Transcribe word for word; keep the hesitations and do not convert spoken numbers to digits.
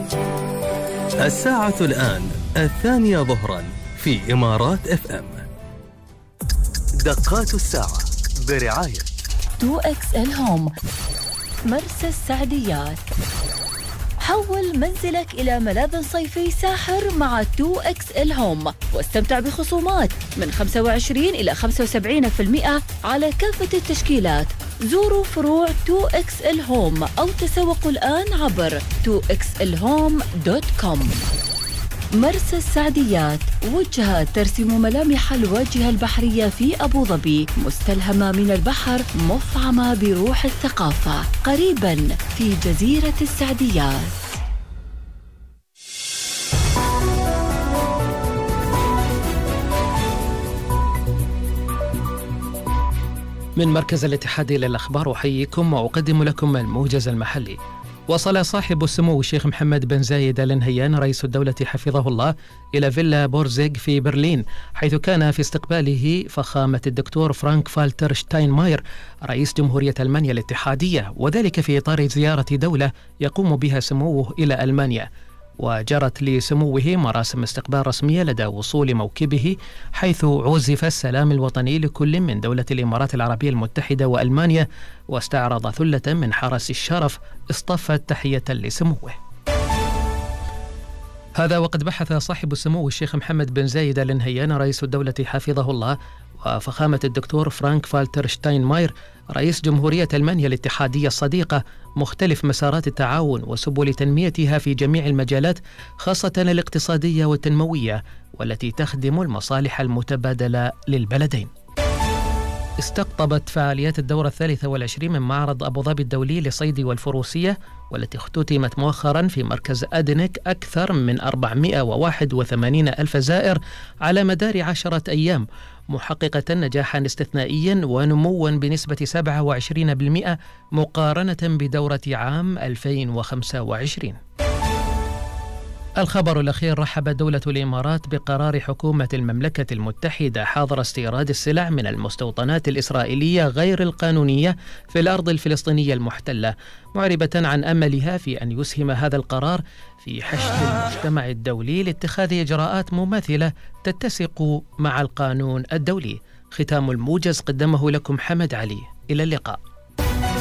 الساعة الآن الثانية ظهرا في إمارات اف ام. دقات الساعة برعاية تو إكس إل هوم، مرسى السعديات. حول منزلك إلى ملاذ صيفي ساحر مع تو إكس إل هوم، واستمتع بخصومات من خمسة وعشرين إلى خمسة وسبعين بالمئة على كافة التشكيلات. زوروا فروع تو إكس إل هوم أو تسوقوا الآن عبر تو إكس إل هوم دوت كوم. مرسى السعديات، وجهة ترسم ملامح الواجهة البحرية في أبو ظبي، مستلهمة من البحر، مفعمة بروح الثقافة، قريباً في جزيرة السعديات. من مركز الاتحاد للأخبار أحييكم وأقدم لكم الموجز المحلي. وصل صاحب السمو الشيخ محمد بن زايد آل نهيان رئيس الدولة حفظه الله إلى فيلا بورزيغ في برلين، حيث كان في استقباله فخامة الدكتور فرانك فالتر شتاينماير رئيس جمهورية ألمانيا الاتحادية، وذلك في إطار زيارة دولة يقوم بها سموه إلى ألمانيا. وجرت لسموه مراسم استقبال رسمية لدى وصول موكبه، حيث عزف السلام الوطني لكل من دولة الإمارات العربية المتحدة وألمانيا، واستعرض ثلة من حرس الشرف اصطفت تحية لسموه. هذا وقد بحث صاحب السمو الشيخ محمد بن زايد آل نهيان رئيس الدولة حفظه الله وفخامة الدكتور فرانك فالتر شتاينماير رئيس جمهورية ألمانيا الاتحادية الصديقة مختلف مسارات التعاون وسبل تنميتها في جميع المجالات، خاصة الاقتصادية والتنموية، والتي تخدم المصالح المتبادلة للبلدين. استقطبت فعاليات الدورة الثالثة والعشرين من معرض أبو ظبي الدولي للصيد والفروسية، والتي اختتمت مؤخرا في مركز أدنك، أكثر من أربعمائة وواحد وثمانين ألف زائر على مدار عشرة أيام، محققة نجاحا استثنائيا ونموا بنسبة سبعة وعشرين بالمئة مقارنة بدورة عام ألفين وخمسة وعشرين. الخبر الأخير: رحب دولة الإمارات بقرار حكومة المملكة المتحدة حظر استيراد السلع من المستوطنات الإسرائيلية غير القانونية في الأرض الفلسطينية المحتلة، معربة عن أملها في أن يسهم هذا القرار في حشد المجتمع الدولي لاتخاذ إجراءات مماثلة تتسق مع القانون الدولي. ختام الموجز قدمه لكم حمد علي، إلى اللقاء.